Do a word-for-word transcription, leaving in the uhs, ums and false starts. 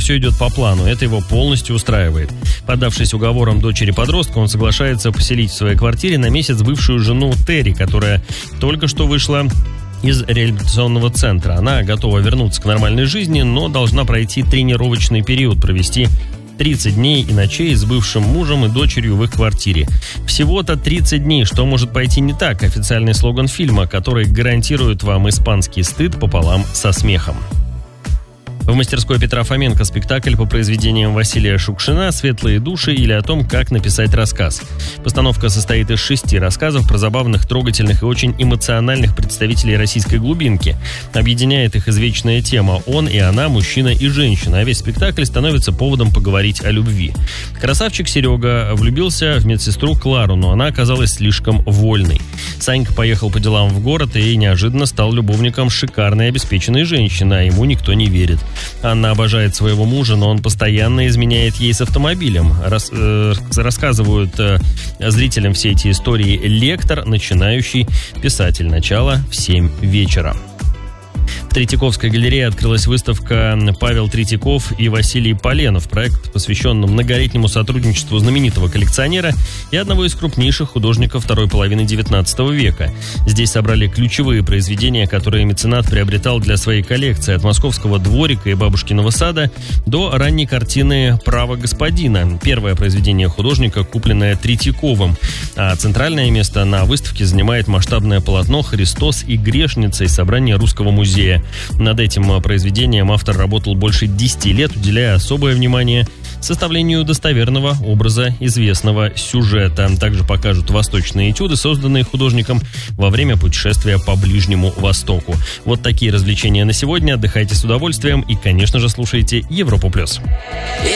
все идет по плану, это его полностью устраивает. Поддавшись уговорам дочери-подростка, он соглашается поселить в своей квартире на месяц бывшую жену Терри, которая только что вышла из реабилитационного центра. Она готова вернуться к нормальной жизни, но должна пройти тренировочный период, провести тридцать дней и ночей с бывшим мужем и дочерью в их квартире. Всего-то тридцать дней, что может пойти не так? Официальный слоган фильма, который гарантирует вам испанский стыд пополам со смехом. В мастерской Петра Фоменко спектакль по произведениям Василия Шукшина «Светлые души» или о том, как написать рассказ. Постановка состоит из шести рассказов про забавных, трогательных и очень эмоциональных представителей российской глубинки. Объединяет их извечная тема «Он и она, мужчина и женщина», а весь спектакль становится поводом поговорить о любви. Красавчик Серега влюбился в медсестру Клару, но она оказалась слишком вольной. Санька поехал по делам в город и неожиданно стал любовником шикарной обеспеченной женщины, а ему никто не верит. Анна обожает своего мужа, но он постоянно изменяет ей с автомобилем. Рас, э, рассказывают э, зрителям все эти истории лектор, начинающий писатель. Начало в семь вечера. В Третьяковской галерее открылась выставка «Павел Третьяков и Василий Поленов». Проект посвящен многолетнему сотрудничеству знаменитого коллекционера и одного из крупнейших художников второй половины девятнадцатого века. Здесь собрали ключевые произведения, которые меценат приобретал для своей коллекции, от московского дворика и бабушкиного сада до ранней картины «Право господина». Первое произведение художника, купленное Третьяковым. А центральное место на выставке занимает масштабное полотно «Христос и грешница» из собрания Русского музея. Над этим произведением автор работал больше десяти лет, уделяя особое внимание составлению достоверного образа известного сюжета. Также покажут восточные этюды, созданные художником во время путешествия по Ближнему Востоку. Вот такие развлечения на сегодня. Отдыхайте с удовольствием и, конечно же, слушайте Европу плюс.